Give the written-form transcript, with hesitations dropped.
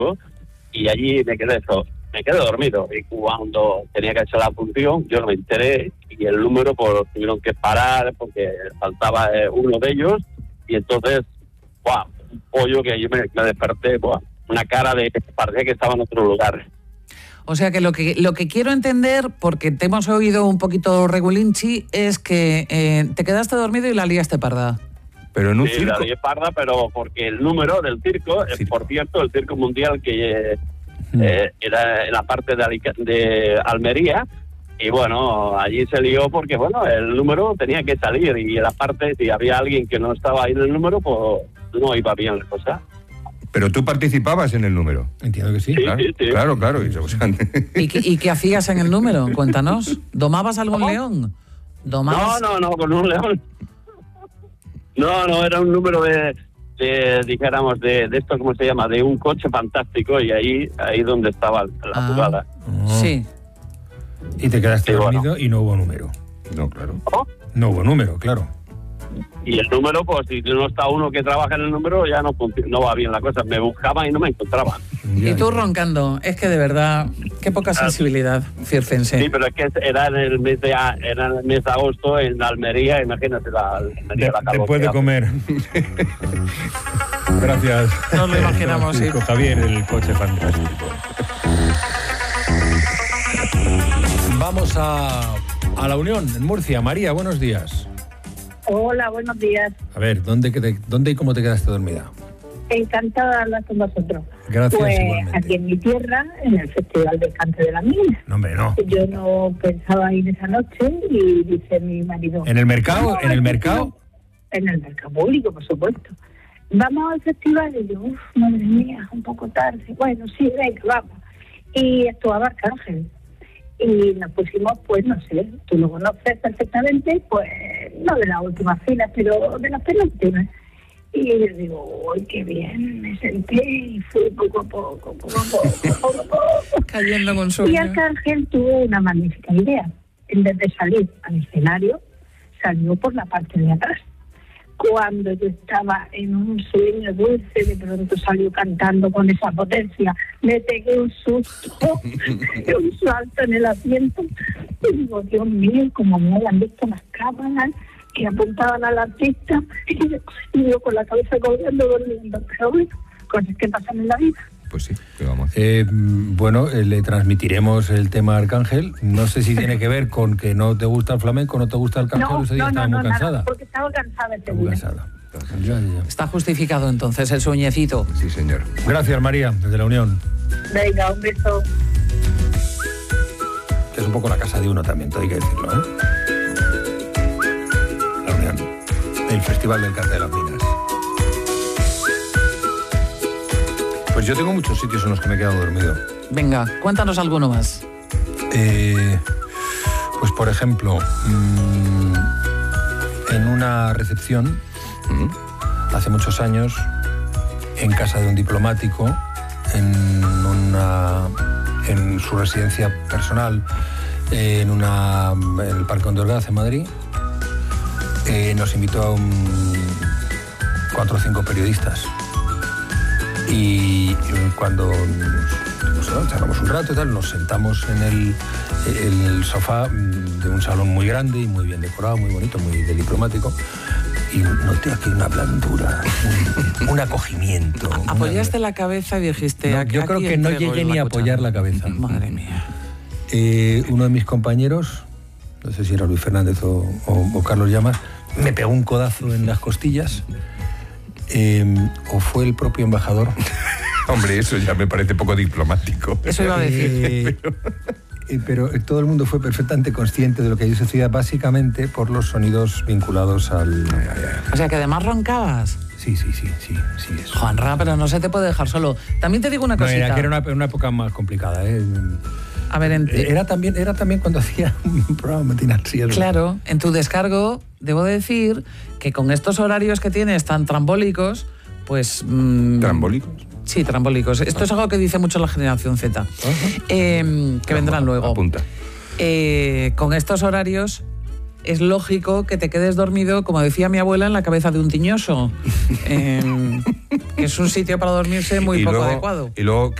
y allí me quedé dormido. Y cuando tenía que hacer la función, yo no me enteré y el número pues tuvieron que parar porque faltaba uno de ellos y entonces, ¡buah! Un pollo que yo me desperté, ¡buah! Una cara de parecía que estaba en otro lugar. O sea que lo que quiero entender, porque te hemos oído un poquito regulinchi, es que te quedaste dormido y la liaste parda. Pero en un circo. La lié parda, pero porque el número del circo, por cierto, el Circo Mundial que era en la parte de Almería, y bueno, allí se lió porque, bueno, el número tenía que salir y en la parte, si había alguien que no estaba ahí en el número, pues no iba bien la cosa. Pero tú participabas en el número. Entiendo que sí. Sí, Claro. ¿Y qué hacías en el número? Cuéntanos. ¿Domabas algún león? ¿Domabas? No, con un león. No, era un número de dijéramos, de esto, ¿cómo se llama? De un coche fantástico y ahí donde estaba la jugada. Sí. Y te quedaste dormido y no hubo número. No, claro. No hubo número, claro. Y el número, pues si no está uno que trabaja en el número, ya no va bien la cosa. Me buscaban y no me encontraban. Y tú roncando. Es que de verdad, qué poca sensibilidad circense. Sí, pero es que era en el mes de agosto en Almería, imagínate la Almería. Después de comer. Gracias. Nos lo imaginamos, sí. Javier, el coche fantástico. Vamos a La Unión, en Murcia. María, buenos días. Hola, buenos días. A ver, ¿dónde y cómo te quedaste dormida? Encantada de hablar con vosotros. Gracias, pues igualmente. Aquí en mi tierra, en el Festival del Cante de la Mina. No, hombre, no. Yo no pensaba ir esa noche y dice mi marido... ¿En el mercado? ¿En el mercado? En el mercado público, por supuesto. Vamos al festival y yo, madre mía, un poco tarde. Bueno, sí, venga, vamos. Y actuaba Arcángel. Y nos pusimos, pues, no sé, tú lo conoces perfectamente, pues, no de las últimas filas, pero de las penúltimas. Y yo digo, ¡ay, qué bien! Me senté y fui poco a poco. Cayendo con sueño. Y Arcángel tuvo una magnífica idea. En vez de salir al escenario, salió por la parte de atrás. Cuando yo estaba en un sueño dulce, de pronto salió cantando con esa potencia. Me pegué un susto, un salto en el asiento. Y digo, Dios mío, como me habían visto las cámaras que apuntaban al artista. Y yo con la cabeza corriendo, durmiendo. Pero bueno, cosas que pasan en la vida. Pues sí, ¿qué vamos a hacer? Bueno, le transmitiremos el tema a Arcángel. No sé si tiene que ver con que no te gusta el flamenco, no te gusta el Arcángel, ese día estaba muy cansada. Nada, porque estaba cansada ese muy día. cansada. Ya. Está justificado entonces el sueñecito. Sí, señor. Gracias, María, desde La Unión. Venga, un beso. Es un poco la casa de uno también, todo hay que decirlo, ¿eh? La Unión, el Festival del Cante de las Minas. Pues yo tengo muchos sitios en los que me he quedado dormido. Venga, cuéntanos alguno más. Pues por ejemplo, en una recepción, hace muchos años, en casa de un diplomático, en su residencia personal, en el Parque Ondorgaz, en Madrid, nos invitó a 4 o 5 periodistas. Y cuando charlamos un rato y tal, nos sentamos en el sofá de un salón muy grande y muy bien decorado, muy bonito, muy diplomático. Y noté aquí una blandura, un acogimiento. Apoyaste la cabeza y dijiste... No, yo creo que no llegué ni a apoyar la cabeza. Madre mía. Uno de mis compañeros, no sé si era Luis Fernández o Carlos Llamas, me pegó un codazo en las costillas. ¿O fue el propio embajador? Hombre, eso ya me parece poco diplomático. Eso iba a decir. Pero todo el mundo fue perfectamente consciente de lo que allí sucedía, básicamente por los sonidos vinculados al... O sea, que además roncabas. Sí. Eso. Juanra, pero no se te puede dejar solo. También te digo una cosita. No, era una época más complicada, ¿eh? A ver, era también cuando hacía un programa matinal. Sí, claro, en tu descargo debo decir que con estos horarios que tienes tan trambólicos, pues... ¿Trambólicos? Sí, trambólicos. Esto es algo que dice mucho la generación Z, que vendrán luego. Apunta. Con estos horarios es lógico que te quedes dormido, como decía mi abuela, en la cabeza de un tiñoso. Que es un sitio para dormirse muy poco adecuado. Y luego